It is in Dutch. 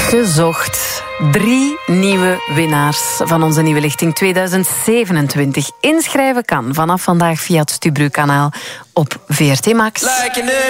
Uitgezocht. 3 nieuwe winnaars van onze nieuwe lichting 2027. Inschrijven kan vanaf vandaag via het Stubru-kanaal op VRT Max.